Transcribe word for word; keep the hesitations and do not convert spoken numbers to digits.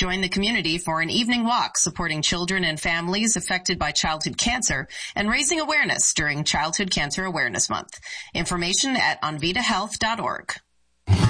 Join the community for an evening walk supporting children and families affected by childhood cancer and raising awareness during Childhood Cancer Awareness Month. Information at onvita health dot org.